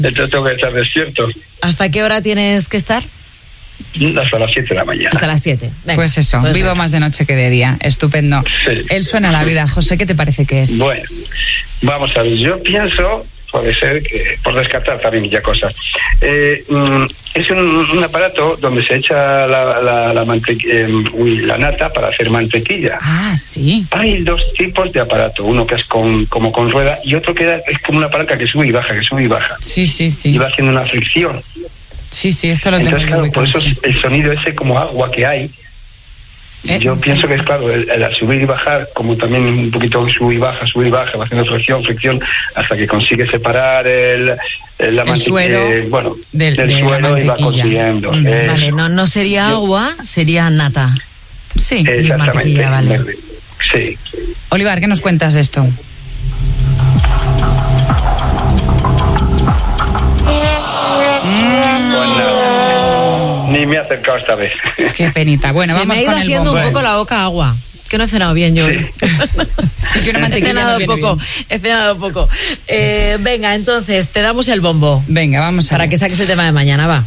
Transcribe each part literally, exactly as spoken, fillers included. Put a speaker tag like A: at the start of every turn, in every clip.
A: Entonces tengo que estar despierto.
B: ¿Hasta qué hora tienes que estar?
A: Hasta las siete de la mañana.
B: Hasta las siete. Venga.
C: Pues eso, pues vivo venga. Más de noche que de día. Estupendo.
A: Sí.
C: Él suena a la vida. José, ¿qué te parece que es?
A: Bueno, vamos a ver. Yo pienso, puede ser, que por descartar también ya cosas. Eh, es un, un aparato donde se echa la, la, la, mantequ- eh, uy, la nata para hacer mantequilla.
C: Ah, sí.
A: Hay dos tipos de aparato. Uno que es con, como con rueda y otro que es como una palanca que sube y baja, que sube y baja.
C: Sí, sí, sí.
A: Y va haciendo una fricción.
C: Sí, sí, esto lo tengo.
A: Entonces, claro, por eso
C: sí.
A: el sonido ese como agua que hay.
C: ¿Eh?
A: Yo
C: sí,
A: pienso
C: sí.
A: que es claro, el, el subir y bajar, como también un poquito sube y baja, sube y baja, va haciendo fricción, fricción, hasta que consigue separar el, el, la
C: el suero
A: eh, bueno,
C: del,
A: del
C: de
A: suero y va consiguiendo.
C: Mm.
A: Eh,
B: Vale, no, no sería agua, sería nata.
C: Sí.
B: Y mantequilla, vale.
A: Sí.
C: Olivar, ¿qué nos cuentas de esto?
A: Bueno, ni me he acercado esta vez.
C: Qué penita. Bueno,
B: Se
C: vamos
B: me ha ido
C: con el
B: haciendo
C: bombo.
B: un poco la boca agua. Que no he cenado bien yo.
A: Sí.
C: Y que una
B: He
C: mantequilla
B: cenado
C: nos viene
B: poco,
C: bien.
B: he cenado poco. Eh, venga, entonces, te damos el bombo.
C: Venga, vamos a
B: Para
C: ver.
B: que saques el tema de mañana, va.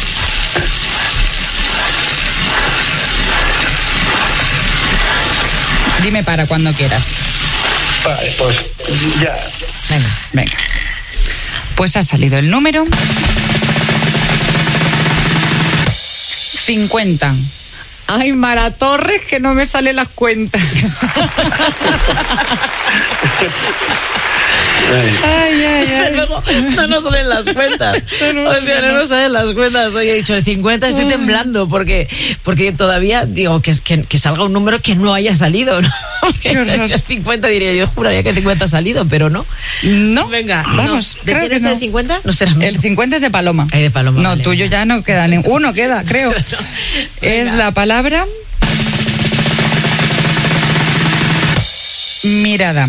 C: Dime para cuando quieras.
A: Vale, pues ya.
C: Venga, venga. Pues ha salido el número cincuenta. Ay, Mara Torres, que no me salen las cuentas. Ay, ay, ay.
B: Luego no nos salen las cuentas. O sea, no nos salen las cuentas. Oye, he dicho el cincuenta, estoy temblando porque porque todavía digo que, que, que salga un número que no haya salido, ¿no?
C: Qué horror.
B: El cincuenta diría, yo juraría que el cincuenta ha salido, pero no.
C: No,
B: Venga,
C: vamos.
B: no. ¿De
C: creo
B: quién
C: que
B: es
C: no.
B: el cincuenta? No será mío.
C: El cincuenta es de Paloma.
B: Ay, de Paloma,
C: No,
B: vale,
C: tuyo
B: venga.
C: ya no queda. Ni... Uno queda, creo. Es
B: Venga.
C: la palabra mirada.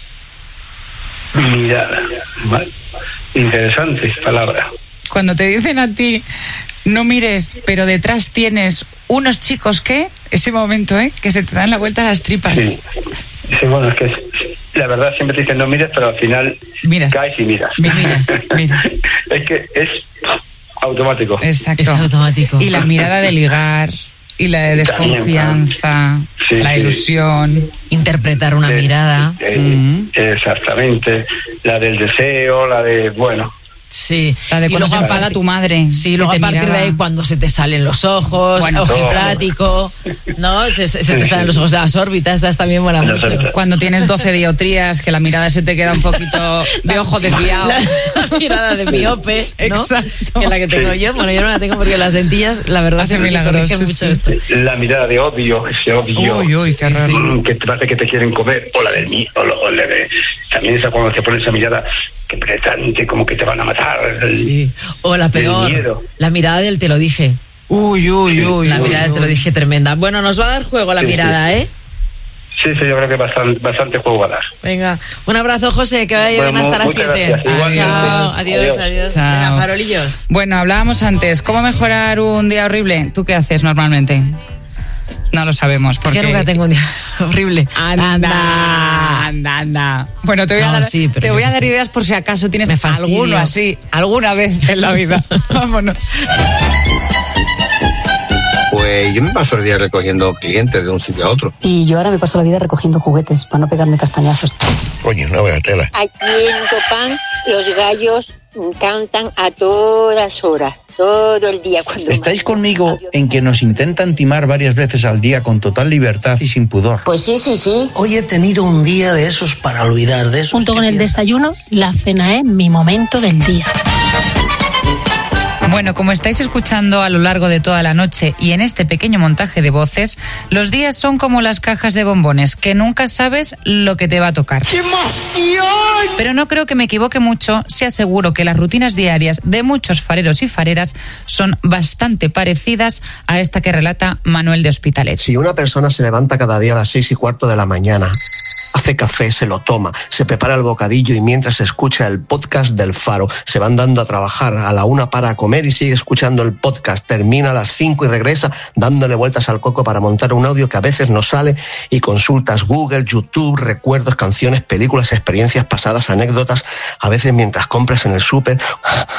A: Mirada. Vale. Interesante palabra.
C: Cuando te dicen a ti, no mires, pero detrás tienes unos chicos que, ese momento, ¿eh? Que se te dan la vuelta a las tripas.
A: Sí. Sí, bueno, es que es, la verdad siempre te dicen no mires, pero al final
C: Miras.
A: caes y miras.
C: Miras, miras.
A: Es que es automático.
C: Exacto.
B: Es automático.
C: Y la mirada de ligar, y la de desconfianza,
A: Sí,
C: la
A: sí.
C: ilusión.
B: Interpretar una
A: Eh,
B: mirada.
A: eh,
C: Mm.
A: Exactamente. La del deseo, la de, bueno.
B: Sí.
C: La de
B: Y
C: cuando se
B: luego a
C: enfada
B: partir-
C: tu madre.
B: Sí,
C: que
B: luego a
C: te
B: partir
C: miraba.
B: de ahí cuando se te salen los ojos,
C: Bueno,
B: ojiplático, ¿no? Se, se- se te
A: Sí,
B: salen
A: sí.
B: los ojos de las órbitas, esas también mola
A: Las
B: mucho.
A: órbitas.
C: Cuando tienes doce dioptrías, que la mirada se te queda un poquito de ojo desviado.
B: La, la mirada de miope, ¿no?
C: Exacto.
B: Que es la que tengo
A: Sí.
B: yo. Bueno, yo no la tengo porque las dentillas, la verdad,
C: Hace
B: es que
C: milagros,
B: corrigen
C: sí,
B: mucho
C: sí.
B: esto.
A: La mirada de odio, ese odio.
C: Uy, uy, qué horror.
A: mm, que te parece que te quieren comer. O la del mí, o, lo- o la de. También esa cuando te pones esa mirada que pretende como que te van a matar. El-
B: Sí. O la
A: el
B: peor,
A: miedo.
B: la mirada del te lo dije.
C: Uy, uy, uy.
B: La
C: uy,
B: mirada del te lo
C: uy.
B: dije tremenda. Bueno, nos va a dar juego la
A: Sí,
B: mirada,
A: sí.
B: ¿eh?
A: Sí, sí, yo creo que bastante, bastante juego va a dar.
B: Venga, un abrazo, José, que vaya
A: Bueno,
B: bien hasta las
A: muchas
B: siete.
A: gracias. Igualmente.
B: Chao, adiós,
A: Adiós.
B: adiós.
C: Chao.
B: Venga, farolillos.
C: Bueno, hablábamos antes. ¿Cómo mejorar un día horrible? ¿Tú qué haces normalmente? No lo sabemos.
B: Es
C: Porque...
B: que nunca tengo un día horrible.
C: Anda, anda, anda. Bueno, te voy a
B: No,
C: dar,
B: sí, pero
C: te
B: yo
C: voy
B: qué
C: a dar
B: sé.
C: ideas por si acaso tienes
B: Me fastidio.
C: alguno así, alguna vez en la vida. Vámonos.
D: Pues yo me paso el día recogiendo clientes de un sitio a otro.
E: Y yo ahora me paso la vida recogiendo juguetes para no pegarme castañazos.
D: Coño, no vea tela.
F: Aquí en Copán los gallos cantan a todas horas, todo el día. Cuando
G: ¿Estáis conmigo en que nos intentan timar varias veces al día con total libertad y sin pudor?
H: Pues sí, sí, sí.
I: Hoy he tenido un día de esos para olvidar de esos.
E: Junto
I: que
E: con el
I: piensas.
E: desayuno, la cena es mi momento del día.
C: Bueno, como estáis escuchando a lo largo de toda la noche y en este pequeño montaje de voces, los días son como las cajas de bombones, que nunca sabes lo que te va a tocar.
I: ¡Qué emoción!
C: Pero no creo que me equivoque mucho si aseguro que las rutinas diarias de muchos fareros y fareras son bastante parecidas a esta que relata Manuel de Hospitalet.
J: Si una persona se levanta cada día a las seis y cuarto de la mañana
H: hace café, se lo toma, se prepara el bocadillo y mientras escucha el podcast del Faro. Se van dando a trabajar, a la una para comer y sigue escuchando el podcast. Termina a las cinco y regresa dándole vueltas al coco para montar un audio que a veces no sale y consultas Google, YouTube, recuerdos, canciones, películas, experiencias pasadas, anécdotas, a veces mientras compras en el súper.